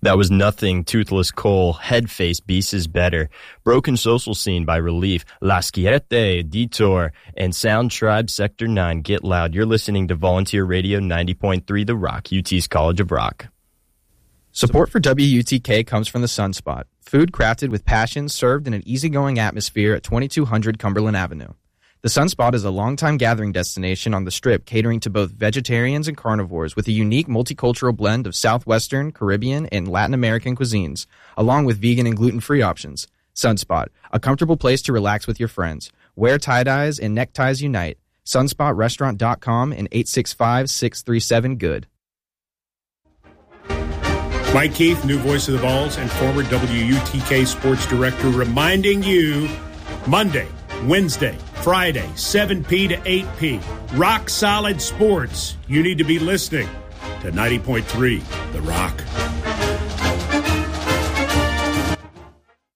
That was Nothing, Toothless Cole, Headface, Beast is Better, Broken Social Scene by Relief, La Schierte, Detour, and Sound Tribe, Sector 9, Get Loud. You're listening to Volunteer Radio 90.3 The Rock, UT's College of Rock. Support for WUTK comes from the Sunspot, food crafted with passion, served in an easygoing atmosphere at 2200 Cumberland Avenue. The Sunspot is a longtime gathering destination on the Strip, catering to both vegetarians and carnivores with a unique multicultural blend of Southwestern, Caribbean, and Latin American cuisines, along with vegan and gluten-free options. Sunspot, a comfortable place to relax with your friends. Wear tie-dyes and neckties unite. SunspotRestaurant.com and 865-637-GOOD. Mike Keith, new voice of the Vols and former WUTK sports director, reminding you Monday, Wednesday, Friday, 7P to 8P. Rock solid sports. You need to be listening to 90.3 The Rock.